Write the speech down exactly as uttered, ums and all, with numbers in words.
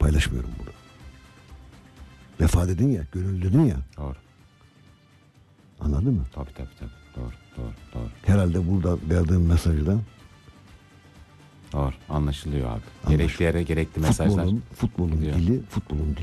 paylaşmıyorum bunu. Vefa dedin ya, gönül dedin ya. Doğru. Anladın mı? Tabii tabii tabii. Doğru doğru doğru. Herhalde burada verdiğim mesajda Doğru. Anlaşılıyor abi. Anlaşılıyor. Gerekli yere gerekli mesajlar. futbolun, futbolun gidiyor. dili, futbolun dili